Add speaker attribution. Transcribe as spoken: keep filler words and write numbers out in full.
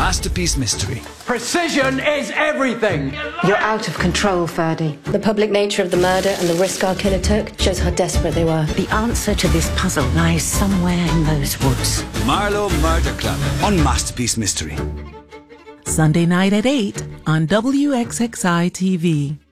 Speaker 1: Masterpiece Mystery.
Speaker 2: Precision is everything!
Speaker 3: You're out of control, Ferdy.
Speaker 4: The public nature of the murder and the risk our killer took shows how desperate they were.
Speaker 5: The answer to this puzzle lies somewhere in those woods.
Speaker 1: Marlowe Murder Club on Masterpiece Mystery.
Speaker 6: Sunday night at eight on W X X I T V.